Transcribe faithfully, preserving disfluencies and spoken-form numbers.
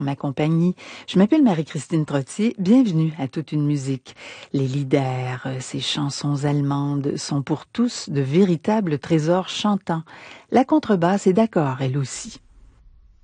ma compagnie. Je m'appelle Marie-Christine Trottier. Bienvenue à Toute une musique. Les Lieder, euh, ces chansons allemandes, sont pour tous de véritables trésors chantants. La contrebasse est d'accord, elle aussi.